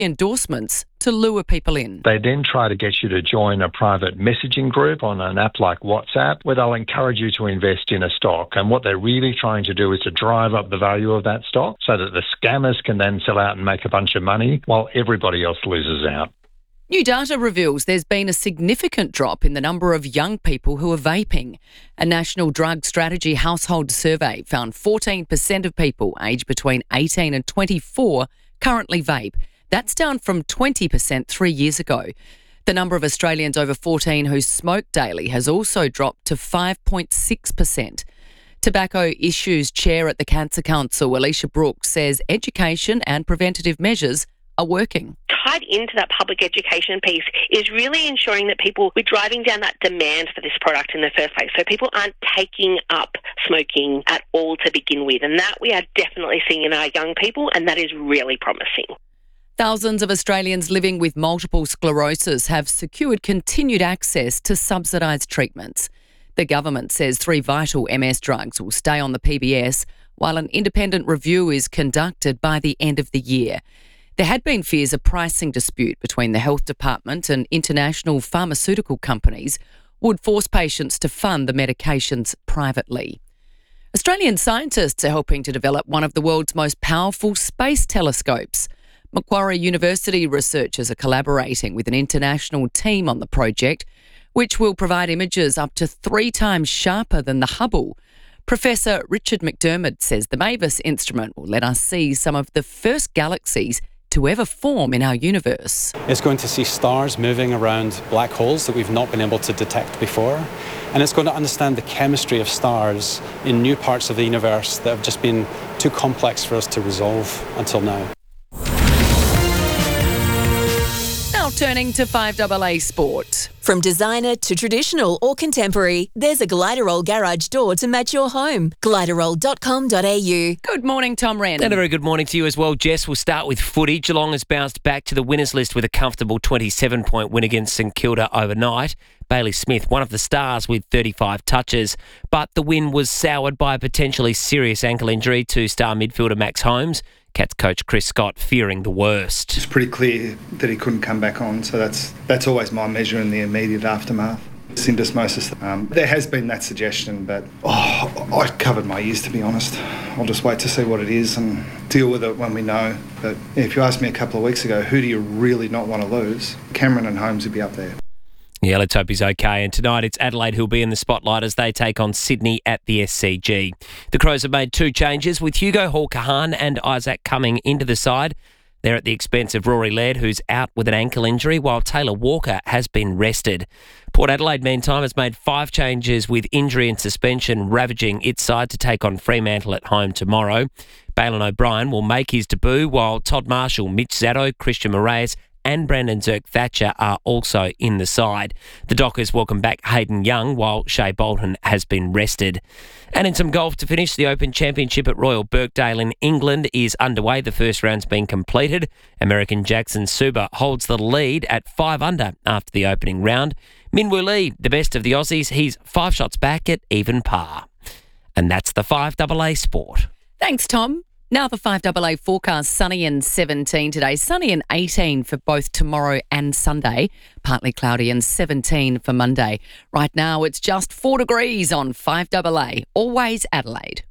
endorsements to lure people in. They then try to get you to join a private messaging group on an app like WhatsApp, where they'll encourage you to invest in a stock. And what they're really trying to do is to drive up the value of that stock so that the scammers can then sell out and make a bunch of money while everybody else loses out. New data reveals there's been a significant drop in the number of young people who are vaping. A National Drug Strategy household survey found 14% of people aged between 18 and 24 currently vape. That's down from 20% 3 years ago. The number of Australians over 14 who smoke daily has also dropped to 5.6%. Tobacco Issues Chair at the Cancer Council, Alicia Brooks, says education and preventative measures are working. Tied into that public education piece is really ensuring that we're driving down that demand for this product in the first place. So people aren't taking up smoking at all to begin with. And that we are definitely seeing in our young people, and that is really promising. Thousands of Australians living with multiple sclerosis have secured continued access to subsidised treatments. The government says 3 vital MS drugs will stay on the PBS, while an independent review is conducted by the end of the year. There had been fears a pricing dispute between the Health Department and international pharmaceutical companies would force patients to fund the medications privately. Australian scientists are helping to develop one of the world's most powerful space telescopes. Macquarie University researchers are collaborating with an international team on the project, which will provide images up to 3 times sharper than the Hubble. Professor Richard McDermott says the MAVIS instrument will let us see some of the first galaxies to ever form in our universe. It's going to see stars moving around black holes that we've not been able to detect before. And it's going to understand the chemistry of stars in new parts of the universe that have just been too complex for us to resolve until now. Now turning to 5AA Sport. From designer to traditional or contemporary, there's a Gliderol garage door to match your home. Gliderol.com.au. Good morning, Tom Wren. And a very good morning to you as well, Jess. We'll start with footy. Geelong has bounced back to the winners list with a comfortable 27-point win against St Kilda overnight. Bailey Smith, one of the stars with 35 touches. But the win was soured by a potentially serious ankle injury to star midfielder Max Holmes. Cats coach Chris Scott fearing the worst. It's pretty clear that he couldn't come back on, so that's always my measure in the immediate aftermath. Syndesmosis. There has been that suggestion, but I covered my ears, to be honest. I'll just wait to see what it is and deal with it when we know. But if you asked me a couple of weeks ago, who do you really not want to lose? Cameron and Holmes would be up there. Yeah, let's hope he's okay. And tonight it's Adelaide who'll be in the spotlight as they take on Sydney at the SCG. The Crows have made 2 changes with Hugo Hall-Kahan and Isaac Cumming into the side. They're at the expense of Rory Laird, who's out with an ankle injury, while Taylor Walker has been rested. Port Adelaide, meantime, has made 5 changes with injury and suspension ravaging its side to take on Fremantle at home tomorrow. Bailyn O'Brien will make his debut, while Todd Marshall, Mitch Zaddo, Christian Moraes and Brandon Zerk-Thatcher are also in the side. The Dockers welcome back Hayden Young, while Shea Bolton has been rested. And in some golf to finish, the Open Championship at Royal Birkdale in England is underway. The first round's been completed. American Jackson Suba holds the lead at 5 under after the opening round. Minwoo Lee, the best of the Aussies, he's 5 shots back at even par. And that's the 5AA Sport. Thanks, Tom. Now the 5AA forecast, sunny and 17 today, sunny and 18 for both tomorrow and Sunday, partly cloudy and 17 for Monday. Right now it's just 4 degrees on 5AA, always Adelaide.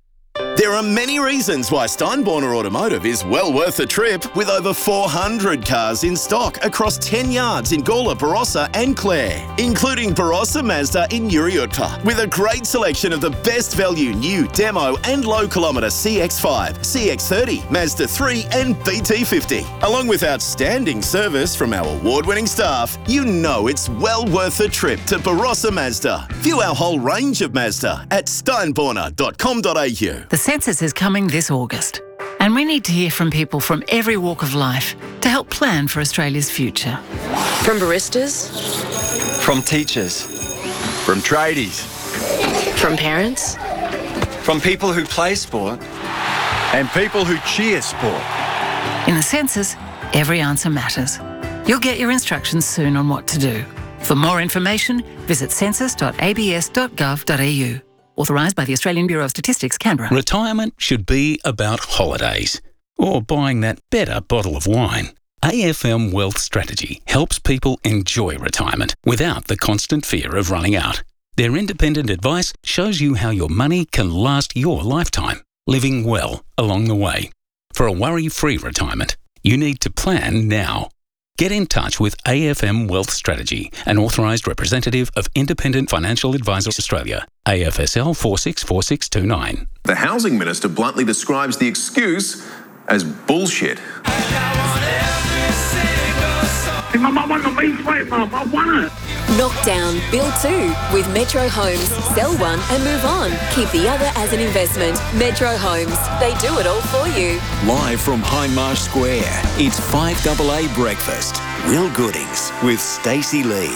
There are many reasons why Steinborner Automotive is well worth a trip, with over 400 cars in stock across 10 yards in Gawler, Barossa and Clare, including Barossa Mazda in Uriutpa, with a great selection of the best value new demo and low kilometre CX-5, CX-30, Mazda 3 and BT50. Along with outstanding service from our award-winning staff, you know it's well worth a trip to Barossa Mazda. View our whole range of Mazda at steinborner.com.au. The census is coming this August, and we need to hear from people from every walk of life to help plan for Australia's future. From baristas, from teachers, from tradies, from parents, from people who play sport, and people who cheer sport. In the census, every answer matters. You'll get your instructions soon on what to do. For more information, visit census.abs.gov.au. Authorised by the Australian Bureau of Statistics, Canberra. Retirement should be about holidays or buying that better bottle of wine. AFM Wealth Strategy helps people enjoy retirement without the constant fear of running out. Their independent advice shows you how your money can last your lifetime, living well along the way. For a worry-free retirement, you need to plan now. Get in touch with AFM Wealth Strategy, an authorised representative of Independent Financial Advisors Australia, AFSL 464629. The Housing Minister bluntly describes the excuse as bullshit. Knock down, build two with Metro Homes. Sell one and move on. Keep the other as an investment. Metro Homes. They do it all for you. Live from Hindmarsh Square, it's 5AA Breakfast. Will Goodings with Stacey Lee.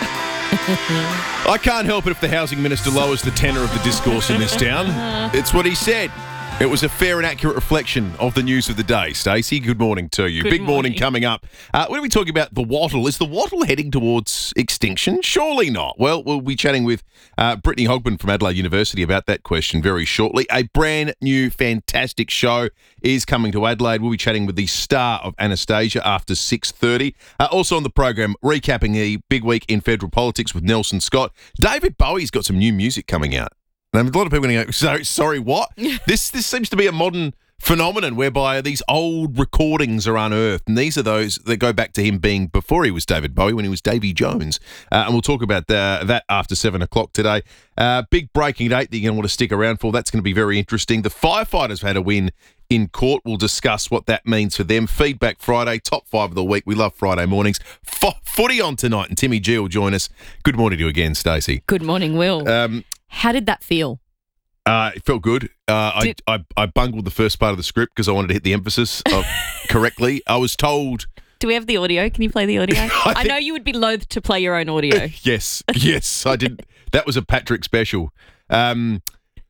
I can't help it if the Housing Minister lowers the tenor of the discourse in this town. It's what he said. It was a fair and accurate reflection of the news of the day. Stacey, good morning to you. Big morning coming up. When are we talking about the wattle? Is the wattle heading towards extinction? Surely not. Well, we'll be chatting with Brittany Hogman from Adelaide University about that question very shortly. A brand new, fantastic show is coming to Adelaide. We'll be chatting with the star of Anastasia after 6:30. Also on the program, recapping the big week in federal politics with Nelson Scott. David Bowie's got some new music coming out. And a lot of people are going to go, sorry, what? This seems to be a modern phenomenon whereby these old recordings are unearthed. And these are those that go back to him being before he was David Bowie, when he was Davy Jones. And we'll talk about that after 7 o'clock today. Big breaking date that you're going to want to stick around for. That's going to be very interesting. The firefighters have had a win in court. We'll discuss what that means for them. Feedback Friday, top 5 of the week. We love Friday mornings. Footy on tonight, and Timmy G will join us. Good morning to you again, Stacey. Good morning, Will. How did that feel? It felt good. I bungled the first part of the script because I wanted to hit the emphasis correctly. I was told... Do we have the audio? Can you play the audio? I know you would be loath to play your own audio. Yes, I did. That was a Patrick special. Someone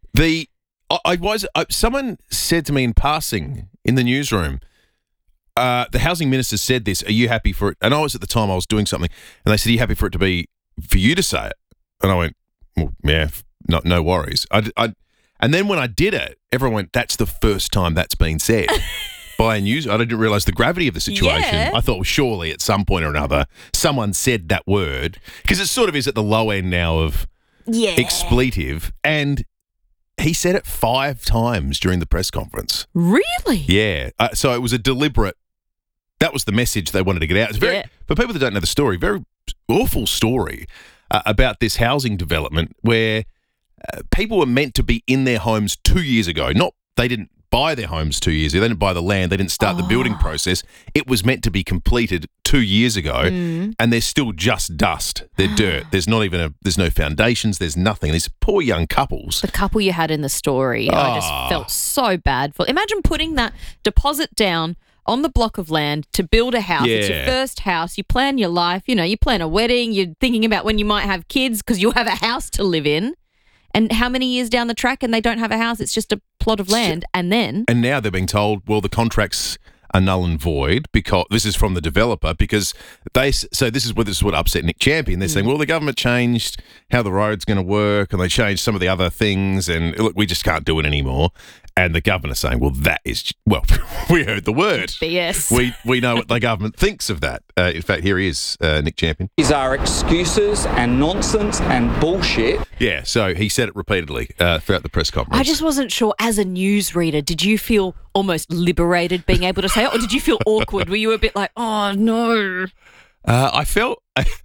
said to me in passing in the newsroom, the Housing Minister said this, are you happy for it? And I was at the time, I was doing something, and they said, are you happy for it to be, for you to say it? And I went, well, yeah, no worries. And then when I did it, everyone went, that's the first time that's been said by a news. I didn't realise the gravity of the situation. Yeah. I thought, well, surely at some point or another, someone said that word, because it sort of is at the low end now of expletive. And he said it 5 times during the press conference. Really? Yeah. So it was a deliberate, that was the message they wanted to get out. It's very, for people that don't know the story, very awful story about this housing development where people were meant to be in their homes 2 years ago. They didn't buy their homes 2 years ago. They didn't buy the land. They didn't start the building process. It was meant to be completed 2 years ago, and they're still just dust. They're dirt. There's no foundations. There's nothing. These poor young couples. The couple you had in the story, I just felt so bad for. Imagine putting that deposit down on the block of land to build a house. It's your first house. You plan your life. You plan a wedding. You're thinking about when you might have kids because you'll have a house to live in. And how many years down the track and they don't have a house? It's just a plot of land. And now they're being told, well, the contracts are null and void because this is from the developer because this is what upset Nick Champion. They're saying, well, the government changed how the road's going to work and they changed some of the other things and look, we just can't do it anymore. And the governor's saying, well, we heard the word. BS. We know what the government thinks of that. In fact, here he is, Nick Champion. These are excuses and nonsense and bullshit. Yeah, so he said it repeatedly throughout the press conference. I just wasn't sure, as a newsreader, did you feel almost liberated being able to say it, or did you feel awkward? Were you a bit like, oh, no? I felt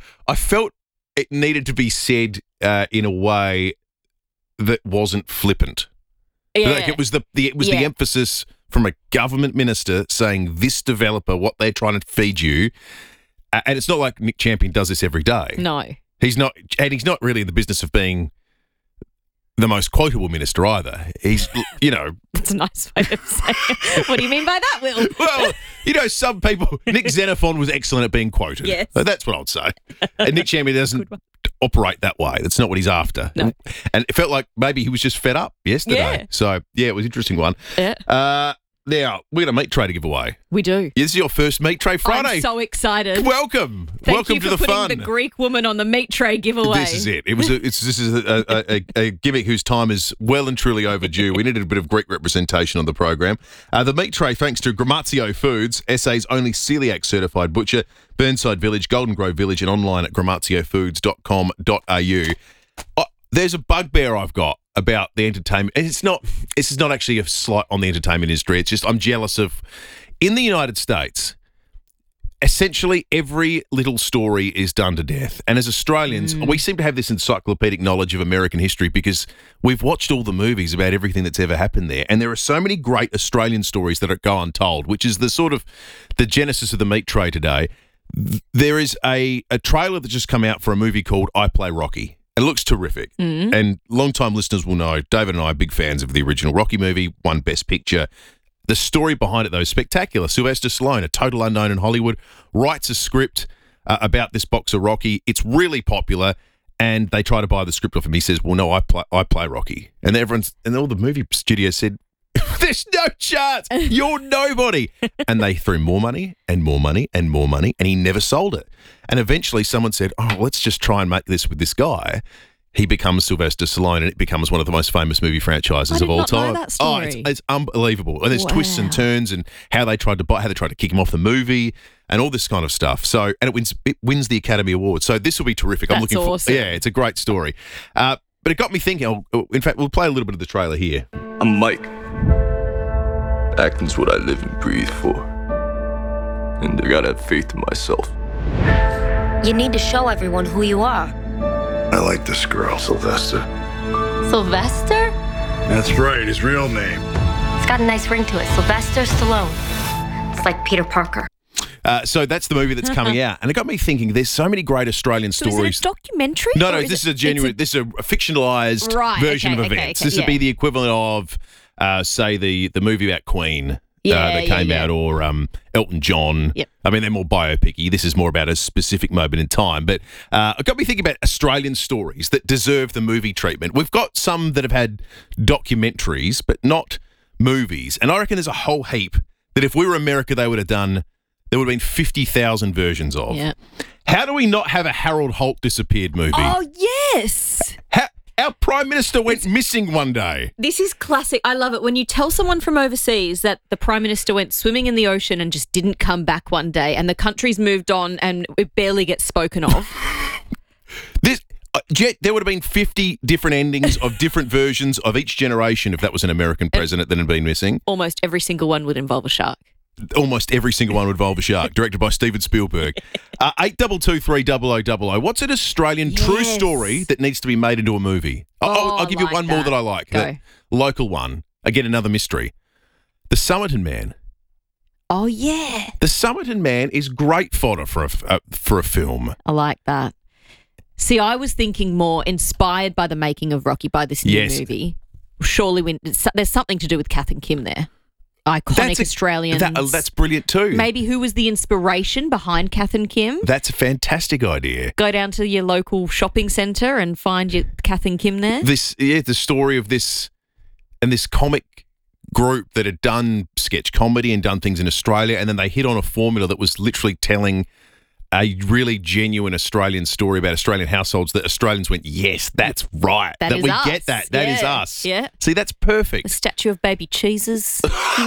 it needed to be said in a way that wasn't flippant. Yeah. Like it was the emphasis from a government minister saying this developer, what they're trying to feed you, and it's not like Nick Champion does this every day. No. He's not really in the business of being the most quotable minister either. He's, That's a nice way of saying it. What do you mean by that, Will? Well, some people, Nick Xenophon was excellent at being quoted. Yes. That's what I would say. And Nick Champion doesn't operate that way. That's not what he's after. No. And it felt like maybe he was just fed up yesterday. Yeah. So, yeah, it was an interesting one. Yeah. Now, we got a meat tray to give away. We do. This is your first Meat Tray Friday. I'm so excited. Welcome. Welcome to the fun. Thank you for putting the Greek woman on the meat tray giveaway. This is it. This is a gimmick whose time is well and truly overdue. We needed a bit of Greek representation on the program. The meat tray, thanks to Gramazio Foods, SA's only celiac certified butcher, Burnside Village, Golden Grove Village, and online at gramaziofoods.com.au. There's a bugbear I've got about the entertainment. And this is not actually a slight on the entertainment industry. It's just I'm jealous of, in the United States, essentially every little story is done to death. And as Australians, we seem to have this encyclopedic knowledge of American history because we've watched all the movies about everything that's ever happened there. And there are so many great Australian stories that go untold, which is the sort of the genesis of the meat tray today. There is a trailer that just come out for a movie called I Play Rocky. It looks terrific. And long-time listeners will know, David and I are big fans of the original Rocky movie, won Best Picture. The story behind it, though, is spectacular. Sylvester Stallone, a total unknown in Hollywood, writes a script about this boxer, Rocky. It's really popular, and they try to buy the script off him. He says, well, no, I play Rocky. And all the movie studios said, there's no chance. You're nobody. And they threw more money and more money and more money, and he never sold it. And eventually someone said, oh, let's just try and make this with this guy. He becomes Sylvester Stallone, and it becomes one of the most famous movie franchises of all time. Know that story. It's unbelievable. And there's twists and turns, and how they tried to kick him off the movie, and all this kind of stuff. So, and it wins the Academy Award. So this will be terrific. That's awesome. Yeah, it's a great story. But it got me thinking. In fact, we'll play a little bit of the trailer here. I'm Mike. Acting's what I live and breathe for. And I gotta have faith in myself. You need to show everyone who you are. I like this girl, Sylvester. Sylvester? That's right, his real name. It's got a nice ring to it. Sylvester Stallone. It's like Peter Parker. So that's the movie that's coming out. And it got me thinking, there's so many great Australian stories. Is it a documentary? No, this is a genuine, this is a fictionalised version of events. This would be the equivalent of, say, the movie about Queen. That came out, or Elton John. Yep. I mean, they're more biopic-y. This is more about a specific moment in time. But it got me thinking about Australian stories that deserve the movie treatment. We've got some that have had documentaries, but not movies. And I reckon there's a whole heap that if we were America, there would have been 50,000 versions of. Yep. How do we not have a Harold Holt disappeared movie? Oh, yes. Our Prime Minister went missing one day. This is classic. I love it when you tell someone from overseas that the Prime Minister went swimming in the ocean and just didn't come back one day, and the country's moved on and it barely gets spoken of. There would have been 50 different endings of different versions of each generation if that was an American president that had been missing. Almost every single one would involve a shark. Almost every single one would involve a shark, directed by Steven Spielberg. 8223 What's an Australian true story that needs to be made into a movie? I'll give you one more that I like. Go. Local one. Again, another mystery. The Somerton Man. Oh, yeah. The Somerton Man is great fodder for a film. I like that. See, I was thinking more inspired by the making of Rocky, by this new movie. Surely there's something to do with Kath and Kim there. Iconic Australians. That's brilliant too. Maybe who was the inspiration behind Kath and Kim? That's a fantastic idea. Go down to your local shopping centre and find your Kath and Kim there. The story of this comic group that had done sketch comedy and done things in Australia, and then they hit on a formula that was literally telling a really genuine Australian story about Australian households that Australians went, yes, that's right. That is we us. get that. That is us. Yeah. See, that's perfect. The statue of baby cheeses.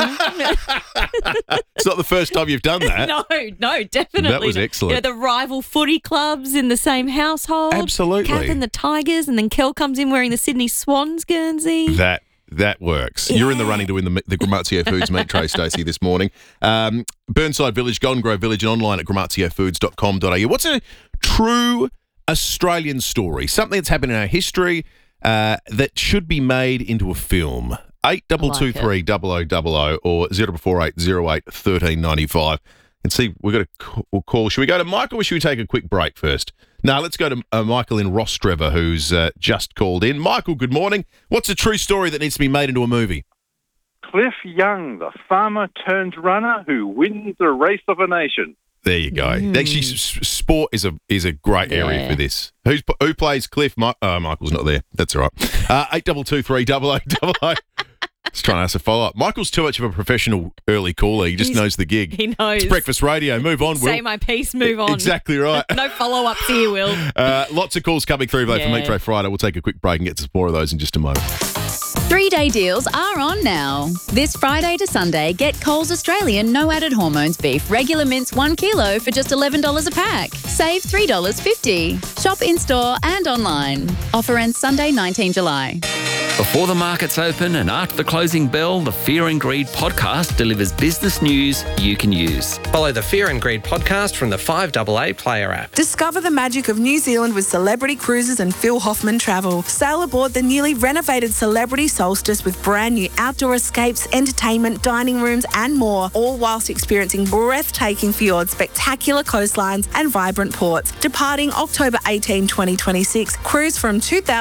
It's not the first time you've done that. No, definitely. That was excellent. The rival footy clubs in the same household. Absolutely. Kath and the Tigers, and then Kel comes in wearing the Sydney Swans guernsey. That works. Yeah. You're in the running to win the Gramazio Foods meat tray, Stacey, this morning. Burnside Village, Golden Grove Village, and online at gramaziofoods.com.au. What's a true Australian story? Something that's happened in our history that should be made into a film. 8223 0000 or 0448 08 1395. And see, we've got a call. Should we go to Michael or should we take a quick break first? No, let's go to Michael in Rostrevor, who's just called in. Michael, good morning. What's a true story that needs to be made into a movie? Cliff Young, the farmer turned runner who wins the race of a nation. There you go. Actually, sport is a great area for this. Who plays Cliff? Michael's not there. That's all right. 8223 0000. Just trying to ask a follow-up. Michael's too much of a professional early caller. He just knows the gig. He knows. It's breakfast radio. Move on, Will. Say my piece, move on. Exactly right. No follow-ups here, Will. Lots of calls coming through, though, from Yeah. Metro Friday. We'll take a quick break and get to some more of those in just a moment. 3-day deals are on now. This Friday to Sunday, get Coles Australian no added hormones beef regular mince 1 kilo for just $11 a pack. Save $3.50. Shop in-store and online. Offer ends Sunday, 19 July. Before the markets open and after the closing bell, the Fear and Greed podcast delivers business news you can use. Follow the Fear and Greed podcast from the 5AA Player app. Discover the magic of New Zealand with Celebrity Cruises and Phil Hoffman Travel. Sail aboard the newly renovated Celebrity Solstice with brand new outdoor escapes, entertainment, dining rooms and more, all whilst experiencing breathtaking fjords, spectacular coastlines and vibrant ports. Departing October 18, 2026. Cruise from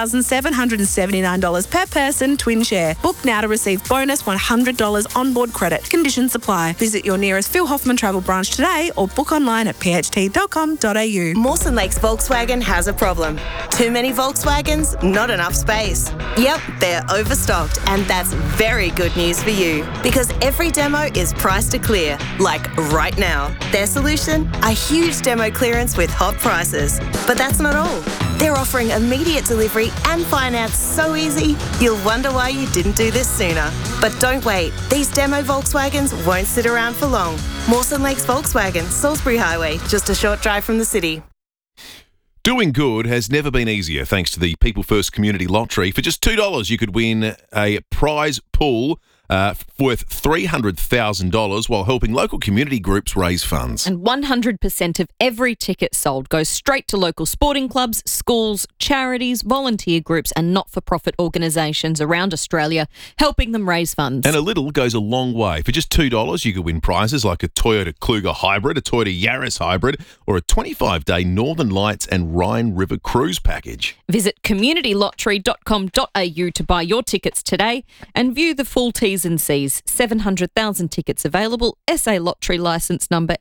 $2,779 per person, twin share. Book now to receive bonus $100 onboard credit. Conditions apply. Visit your nearest Phil Hoffman Travel branch today or book online at pht.com.au. Mawson Lakes Volkswagen has a problem. Too many Volkswagens, not enough space. Yep, they're overstocked, and that's very good news for you because every demo is priced to clear, like right now. Their solution? A huge demo clearance with hot prices. But that's not all. They're offering immediate delivery and finance so easy, you'll wonder why you didn't do this sooner. But don't wait. These demo Volkswagens won't sit around for long. Mawson Lakes Volkswagen, Salisbury Highway, just a short drive from the city. Doing good has never been easier thanks to the People First Community Lottery. For just $2, you could win a prize pool worth $300,000 while helping local community groups raise funds. And 100% of every ticket sold goes straight to local sporting clubs, schools, charities, volunteer groups and not-for-profit organisations around Australia, helping them raise funds. And a little goes a long way. For just $2, you could win prizes like a Toyota Kluger Hybrid, a Toyota Yaris Hybrid, or a 25-day Northern Lights and Rhine River cruise package. Visit communitylottery.com.au to buy your tickets today and view the full T's and C's. 700,000 tickets available. SA Lottery licence number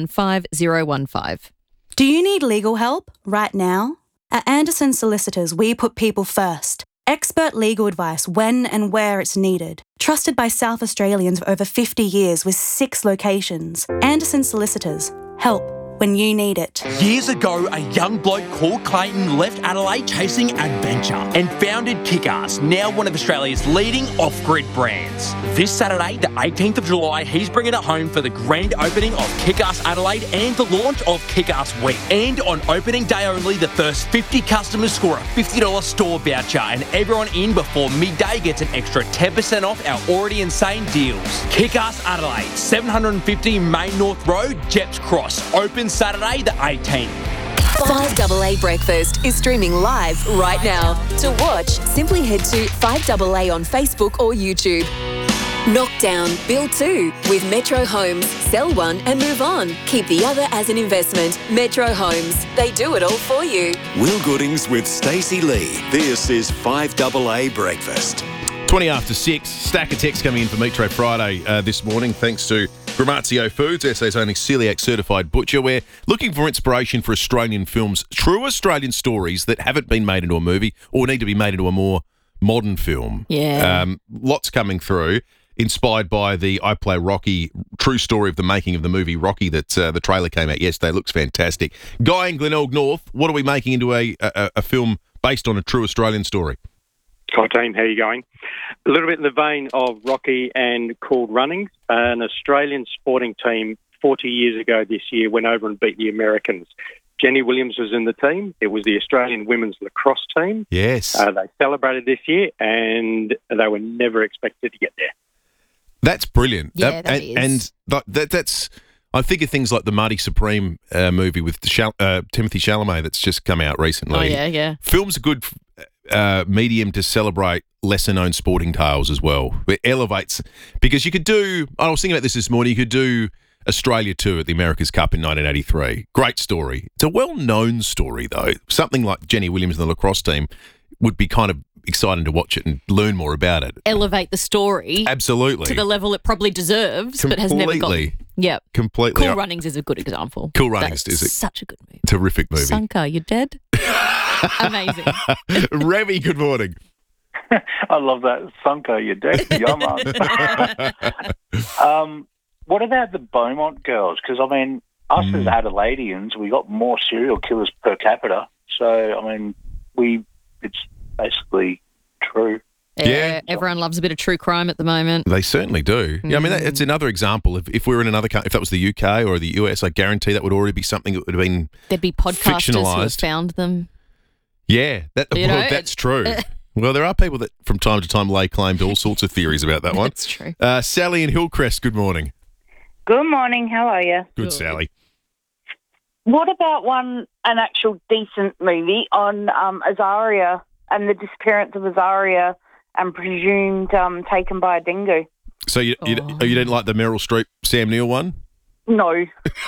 M15015. Do you need legal help right now? At Anderson Solicitors, we put people first. Expert legal advice when and where it's needed. Trusted by South Australians for over 50 years with 6 locations. Anderson Solicitors. Help when you need it. Years ago, a young bloke called Clayton left Adelaide chasing adventure and founded Kickass, now one of Australia's leading off-grid brands. This Saturday, the 18th of July, he's bringing it home for the grand opening of Kickass Adelaide and the launch of Kickass Week. And on opening day only, the first 50 customers score a $50 store voucher, and everyone in before midday gets an extra 10% off our already insane deals. Kickass Adelaide, 750 Main North Road, Jeps Cross. Open Saturday the 18th. 5AA Breakfast is streaming live right now. To watch, simply head to 5AA on Facebook or YouTube. Knockdown, build 2 with Metro Homes. Sell one and move on. Keep the other as an investment. Metro Homes. They do it all for you. Will Goodings with Stacey Lee. This is 5AA Breakfast. 20 after 6, stack of texts coming in for Metro Friday this morning, thanks to Gramazio Foods, SA's only celiac certified butcher. We're looking for inspiration for Australian films, true Australian stories that haven't been made into a movie or need to be made into a more modern film. Yeah. Lots coming through, inspired by the I Play Rocky, true story of the making of the movie Rocky that the trailer came out yesterday. Looks fantastic. Guy in Glenelg North, what are we making into a film based on a true Australian story? Hi team, how are you going? A little bit in the vein of Rocky and Cool Runnings, an Australian sporting team 40 years ago this year went over and beat the Americans. Jenny Williams was in the team. It was the Australian women's lacrosse team. Yes. They celebrated this year and they were never expected to get there. That's brilliant. Yeah, that is. And that's... I think of things like the Marty Supreme movie with Timothy Chalamet that's just come out recently. Oh, yeah. Film's a good medium to celebrate lesser-known sporting tales as well. It elevates, because you could do, I was thinking about this morning, you could do Australia 2 at the America's Cup in 1983. Great story. It's a well-known story, though. Something like Jenny Williams and the lacrosse team would be kind of exciting to watch it and learn more about it. Elevate the story. Absolutely. To the level it probably deserves, but has never got. Yep. Completely. Cool Runnings is a good example. Cool Runnings is such a good movie. Terrific movie. Sanka, you dead? Amazing. Remy, good morning. I love that. Sunko, you dick. Yum on. What about the Beaumont girls? Because, I mean, us as Adelaideans, we got more serial killers per capita. So, I mean, it's basically true. Yeah, everyone loves a bit of true crime at the moment. They certainly do. Yeah, I mean, it's another example. If we were in another country, if that was the UK or the US, I guarantee that would already be something that would have been There'd be podcasters who have fictionalised. found them. Yeah, that's true. Well, there are people that from time to time lay claim to all sorts of theories about that one. That's true. Sally in Hillcrest, good morning. Good morning. How are you? Good, Sally. What about an actual decent movie on Azaria and the disappearance of Azaria and presumed taken by a dingo? So you didn't like the Meryl Streep, Sam Neill one? No.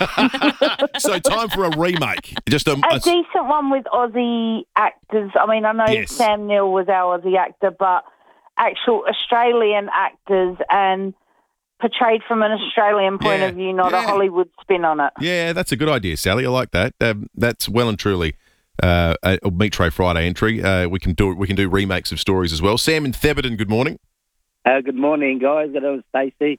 So time for a remake. Just a decent one with Aussie actors. I mean, I know Sam Neill was our Aussie actor, but actual Australian actors and portrayed from an Australian point of view, not a Hollywood spin on it. Yeah, that's a good idea, Sally. I like that. That's well and truly a Meat Tray Friday entry. We can do remakes of stories as well. Sam in Theberton, good morning. Good morning, guys. Good morning, Stacey.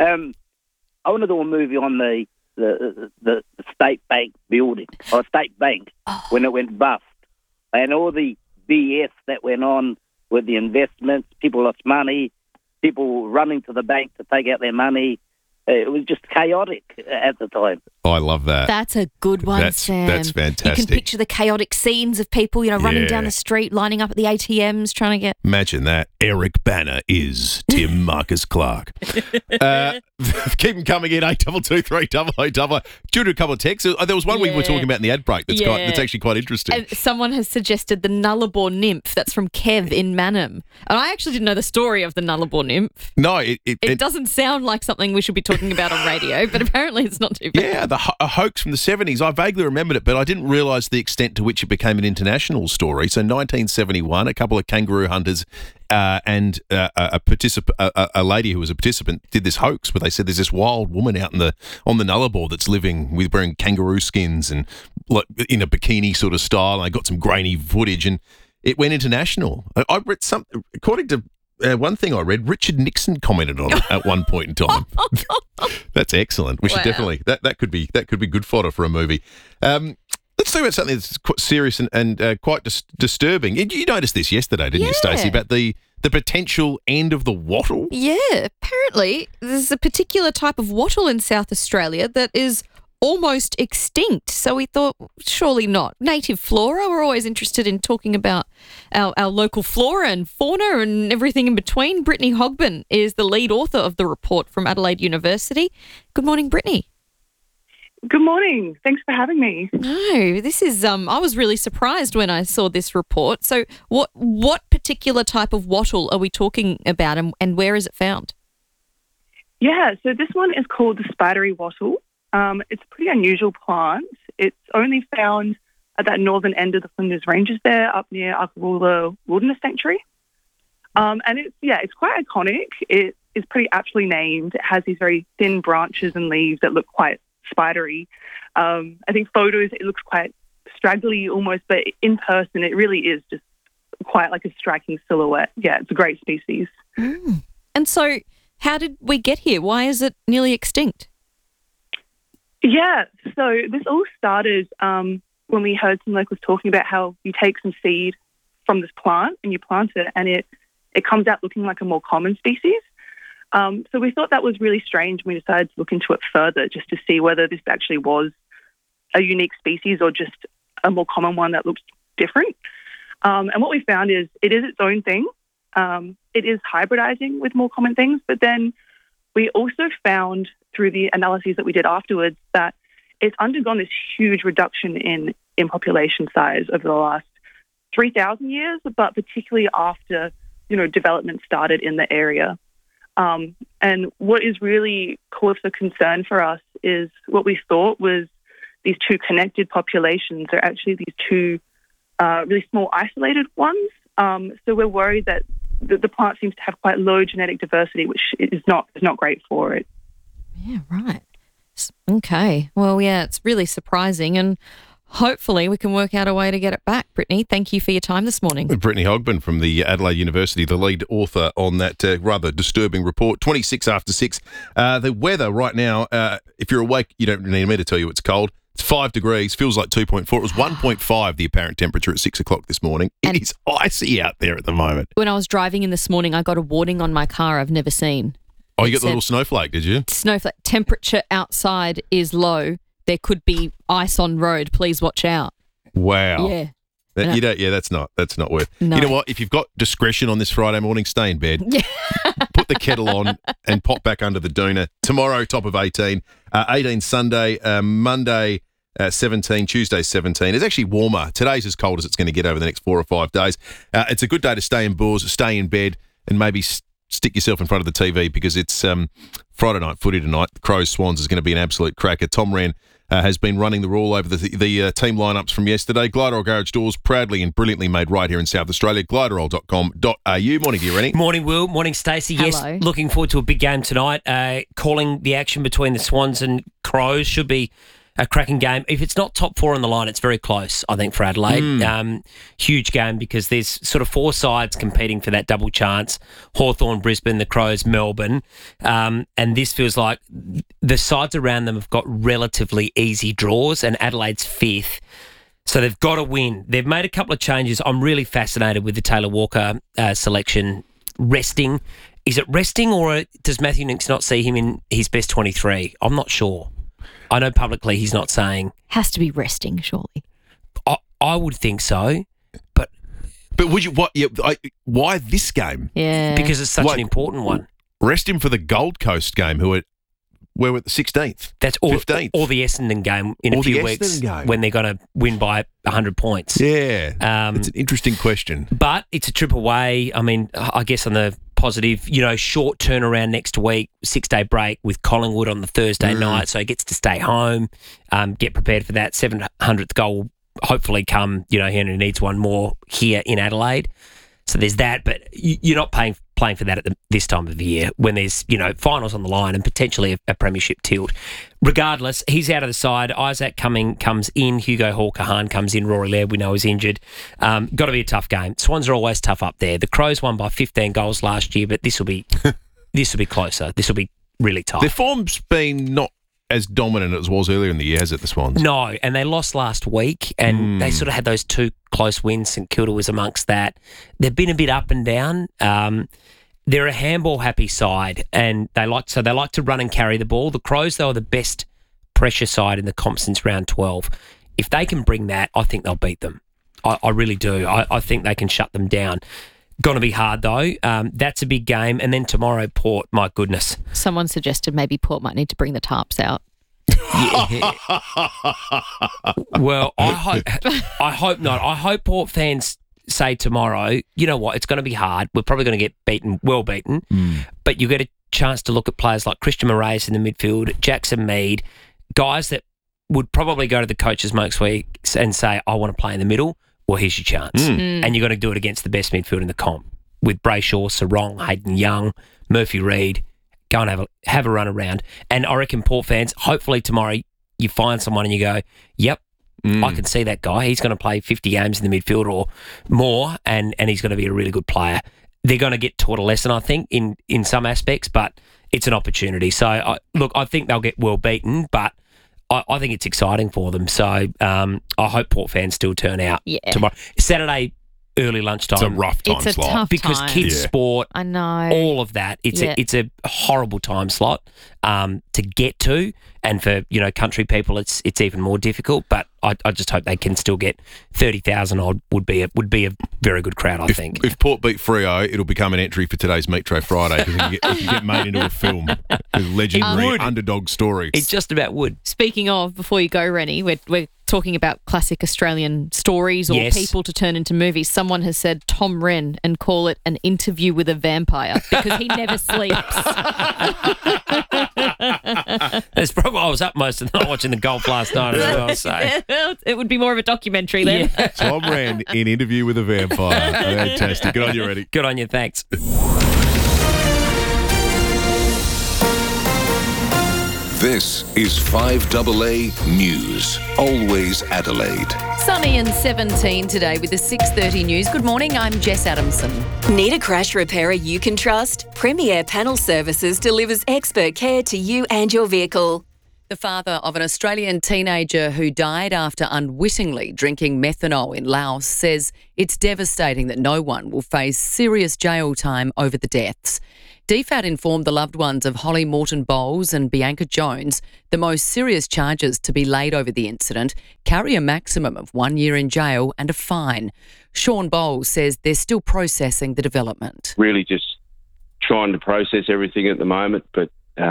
I want to do a movie on the State Bank building, or State Bank, when it went bust. And all the BS that went on with the investments, people lost money, people running to the bank to take out their money. It was just chaotic at the time. Oh, I love that. That's a good one, Sam. That's fantastic. You can picture the chaotic scenes of people, running down the street, lining up at the ATMs, trying to get... Imagine that. Eric Banner is Tim Marcus Clark. Keep them coming in, 822 Due to a couple of texts, there was one we were talking about in the ad break that's actually quite interesting. And someone has suggested the Nullarbor Nymph. That's from Kev in Manham. And I actually didn't know the story of the Nullarbor Nymph. No, it doesn't sound like something we should be talking about on radio, but apparently it's not too bad. Yeah, a hoax from the 70s. I vaguely remembered it, but I didn't realise the extent to which it became an international story. So 1971, a couple of kangaroo hunters and a lady who was a participant did this hoax where they said there's this wild woman out on the Nullarbor that's living with wearing kangaroo skins and like in a bikini sort of style. And I got some grainy footage and it went international. I read something, according to one thing I read, Richard Nixon commented on it at one point in time. That's excellent. We should definitely that could be good fodder for a movie. Let's talk about something that's quite serious and quite disturbing. You noticed this yesterday, didn't you, Stacey, about the potential end of the wattle? Yeah, apparently there's a particular type of wattle in South Australia that is almost extinct. So we thought, surely not. Native flora, we're always interested in talking about our local flora and fauna and everything in between. Brittany Hogben is the lead author of the report from Adelaide University. Good morning, Brittany. Good morning. Thanks for having me. No, this is, I was really surprised when I saw this report. So what particular type of wattle are we talking about and where is it found? Yeah, so this one is called the spidery wattle. It's a pretty unusual plant. It's only found at that northern end of the Flinders Ranges there, up near Arkaroola Wilderness Sanctuary. And it's quite iconic. It is pretty aptly named. It has these very thin branches and leaves that look quite spidery. I think photos, it looks quite straggly almost, but in person, it really is just quite like a striking silhouette. Yeah, it's a great species. Mm. And so how did we get here? Why is it nearly extinct? Yeah, so this all started when we heard some locals talking about how you take some seed from this plant and you plant it and it comes out looking like a more common species. So we thought that was really strange and we decided to look into it further just to see whether this actually was a unique species or just a more common one that looks different. And what we found is it is its own thing. It is hybridizing with more common things, but then we also found through the analyses that we did afterwards that it's undergone this huge reduction in population size over the last 3,000 years, but particularly after, development started in the area. And what is really cause for concern for us is what we thought was these two connected populations are actually these two really small isolated ones. So we're worried that the plant seems to have quite low genetic diversity, which is not great for it. Yeah, right. Okay. Well, yeah, it's really surprising. And hopefully we can work out a way to get it back. Brittany, thank you for your time this morning. Brittany Hogben from the Adelaide University, the lead author on that rather disturbing report. 26 after 6. The weather right now, if you're awake, you don't need me to tell you it's cold. It's 5 degrees, feels like 2.4. It was 1.5, the apparent temperature at 6 o'clock this morning. It is icy out there at the moment. When I was driving in this morning, I got a warning on my car I've never seen. Oh, you got the little snowflake, did you? Snowflake. Temperature outside is low. There could be ice on road. Please watch out. Wow. Yeah. That's not worth. No. You know what? If you've got discretion on this Friday morning, stay in bed. Put the kettle on and pop back under the doona. Tomorrow, top of 18. 18 Sunday, Monday 17, Tuesday 17. It's actually warmer. Today's as cold as it's going to get over the next 4 or 5 days. It's a good day to stay indoors, stay in bed, and maybe stick yourself in front of the TV because it's Friday night footy tonight. The Crows Swans is going to be an absolute cracker. Tom Wren has been running the rule over the team lineups from yesterday. Gliderol Garage Doors, proudly and brilliantly made right here in South Australia. Gliderol.com.au. Morning to you, Rennie. Morning, Will. Morning, Stacey. Yes, looking forward to a big game tonight. Calling the action between the Swans and Crows should be a cracking game. If it's not top 4 on the line, it's very close, I think, for Adelaide. Huge game because there's sort of 4 sides competing for that double chance. Hawthorn, Brisbane, the Crows, Melbourne. And this feels like the sides around them have got relatively easy draws and Adelaide's 5th. So they've got to win. They've made a couple of changes. I'm really fascinated with the Taylor Walker selection. Resting. Is it resting or does Matthew Nicks not see him in his best 23? I'm not sure. I know publicly he's not saying. Has to be resting, surely. I would think so, but would you? What? Yeah, why this game? Yeah, because it's such an important one. Rest him for the Gold Coast game, who we're at the 16th. That's 15th, or the Essendon game in a few weeks when they're going to win by 100 points. Yeah, it's an interesting question, but it's a trip away. I mean, I guess on the positive, short turnaround next week, 6-day break with Collingwood on the Thursday night, so he gets to stay home, get prepared for that. 700th goal will hopefully come, he only needs one more here in Adelaide. So there's that, but you're not playing for that at this time of the year when there's, finals on the line and potentially a premiership tilt. Regardless, he's out of the side. Isaac comes in. Hugo Hall-Kahan comes in. Rory Laird, we know, is injured. Got to be a tough game. Swans are always tough up there. The Crows won by 15 goals last year, but this will be closer. This will be really tough. Their form's been not as dominant as it was earlier in the year, has it, the Swans? No, and they lost last week, and they sort of had those 2 close wins. St Kilda was amongst that. They've been a bit up and down. They're a handball-happy side, and they like to run and carry the ball. The Crows, though, are the best pressure side in the comp since round 12. If they can bring that, I think they'll beat them. I really do. I think they can shut them down. Going to be hard, though. That's a big game. And then tomorrow, Port, my goodness. Someone suggested maybe Port might need to bring the tarps out. Well, I hope not. I hope Port fans say tomorrow, you know what, it's going to be hard. We're probably going to get well beaten. But you get a chance to look at players like Christian Moraes in the midfield, Jackson Mead, guys that would probably go to the coaches most weeks and say, I want to play in the middle. Well, here's your chance. And you're going to do it against the best midfield in the comp with Brayshaw, Sarong, Hayden Young, Murphy Reid. Go and have a run around. And I reckon Port fans, hopefully tomorrow you find someone and you go, yep, I can see that guy. He's going to play 50 games in the midfield or more, and he's going to be a really good player. They're going to get taught a lesson, I think, in some aspects, but it's an opportunity. So, I think they'll get well beaten, but I think it's exciting for them. So I hope Port fans still turn out tomorrow. Saturday, early lunchtime. It's a rough time slot. It's a tough because time. kids sport, I know, all of that. It's a horrible time slot to get to, and for country people, it's even more difficult. But I just hope they can still get 30,000 odd. Would be a very good crowd, I think. If Port beat Freo, it'll become an entry for today's Metro Friday because it can get made into a film. A legendary underdog story. It just about would. Speaking of, before you go, Rennie, we're talking about classic Australian stories or people to turn into movies. Someone has said Tom Wren and call it an interview with a vampire because he never sleeps. That's probably I was up most of the night watching the golf last night as well. So it would be more of a documentary then. Yeah. Tom Wren in Interview with a Vampire. Fantastic. Good on you, Reddy. Good on you. Thanks. This is 5AA News. Always Adelaide. Sunny and 17 today with the 6:30 news. Good morning, I'm Jess Adamson. Need a crash repairer you can trust? Premier Panel Services delivers expert care to you and your vehicle. The father of an Australian teenager who died after unwittingly drinking methanol in Laos says it's devastating that no one will face serious jail time over the deaths. DFAT informed the loved ones of Holly Morton Bowles and Bianca Jones the most serious charges to be laid over the incident carry a maximum of 1 year in jail and a fine. Sean Bowles says they're still processing the development. Really just trying to process everything at the moment, but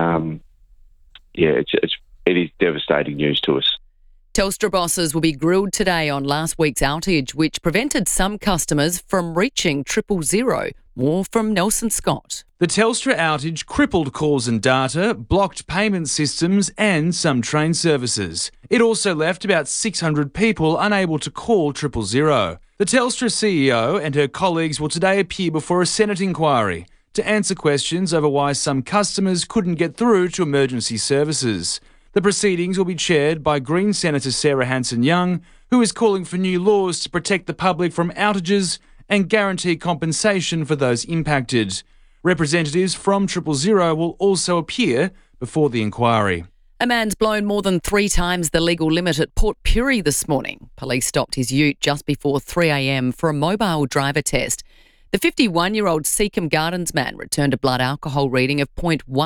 it is devastating news to us. Telstra bosses will be grilled today on last week's outage, which prevented some customers from reaching 000. More from Nelson Scott. The Telstra outage crippled calls and data, blocked payment systems and some train services. It also left about 600 people unable to call 000. The Telstra CEO and her colleagues will today appear before a Senate inquiry to answer questions over why some customers couldn't get through to emergency services. The proceedings will be chaired by Green Senator Sarah Hanson-Young, who is calling for new laws to protect the public from outages and guarantee compensation for those impacted. Representatives from 000 will also appear before the inquiry. A man's blown more than 3 times the legal limit at Port Pirie this morning. Police stopped his ute just before 3 a.m. for a mobile driver test. The 51-year-old Seacombe Gardens man returned a blood alcohol reading of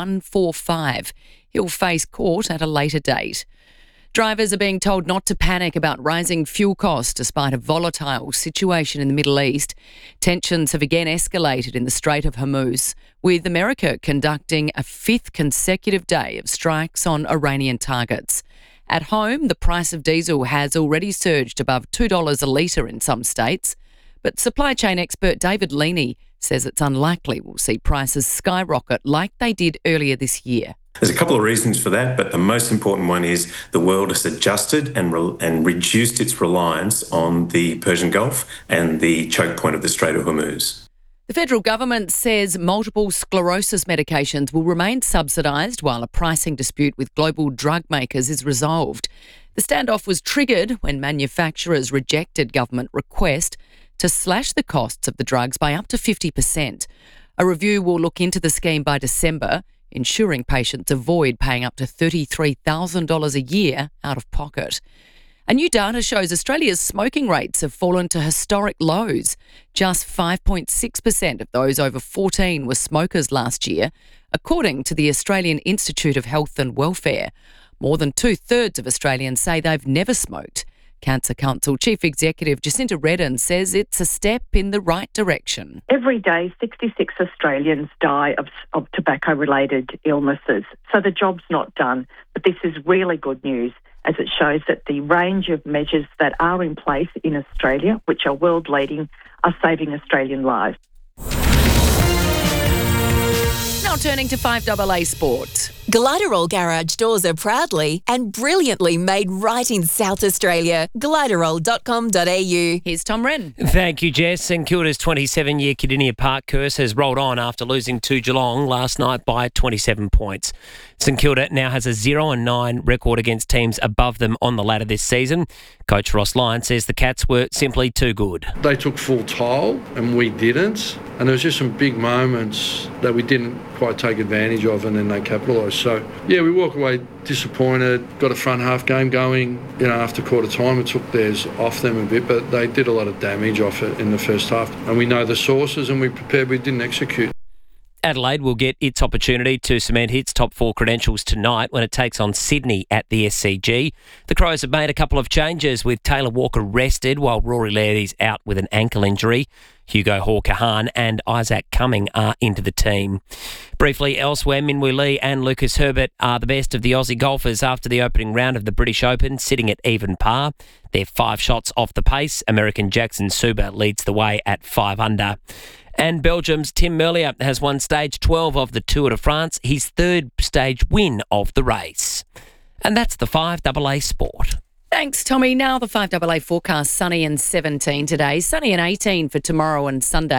0.145. He'll face court at a later date. Drivers are being told not to panic about rising fuel costs despite a volatile situation in the Middle East. Tensions have again escalated in the Strait of Hormuz, with America conducting a 5th consecutive day of strikes on Iranian targets. At home, the price of diesel has already surged above $2 a litre in some states, but supply chain expert David Leaney says it's unlikely we'll see prices skyrocket like they did earlier this year. There's a couple of reasons for that, but the most important one is the world has adjusted and reduced its reliance on the Persian Gulf and the choke point of the Strait of Hormuz. The federal government says multiple sclerosis medications will remain subsidised while a pricing dispute with global drug makers is resolved. The standoff was triggered when manufacturers rejected government request to slash the costs of the drugs by up to 50%. A review will look into the scheme by December, ensuring patients avoid paying up to $33,000 a year out of pocket. A new data shows Australia's smoking rates have fallen to historic lows. Just 5.6% of those over 14 were smokers last year, according to the Australian Institute of Health and Welfare. More than 2/3 of Australians say they've never smoked. Cancer Council Chief Executive Jacinta Redden says it's a step in the right direction. Every day, 66 Australians die of tobacco-related illnesses. So the job's not done. But this is really good news, as it shows that the range of measures that are in place in Australia, which are world-leading, are saving Australian lives. Now turning to 5AA Sport. Gliderol Garage Doors are proudly and brilliantly made right in South Australia. Gliderol.com.au. Here's Tom Wren. Thank you, Jess. St Kilda's 27-year Kidinia Park curse has rolled on after losing to Geelong last night by 27 points. St Kilda now has a 0-9 record against teams above them on the ladder this season. Coach Ross Lyon says the Cats were simply too good. They took full toll and we didn't. And there was just some big moments that we didn't quite take advantage of and then they capitalised. So, yeah, we walk away disappointed, got a front half game going. After quarter time, it took theirs off them a bit, but they did a lot of damage off it in the first half. And we know the sources and we prepared, we didn't execute. Adelaide will get its opportunity to cement its top 4 credentials tonight when it takes on Sydney at the SCG. The Crows have made a couple of changes with Taylor Walker rested while Rory Laird is out with an ankle injury. Hugo Hawker-Hahn and Isaac Cumming are into the team. Briefly elsewhere, Minwoo Lee and Lucas Herbert are the best of the Aussie golfers after the opening round of the British Open, sitting at even par. They're 5 shots off the pace. American Jackson Suba leads the way at 5 under. And Belgium's Tim Merlier has won stage 12 of the Tour de France, his 3rd stage win of the race. And that's the 5AA Sport. Thanks, Tommy. Now the 5AA forecast, sunny and 17 today, sunny and 18 for tomorrow and Sunday.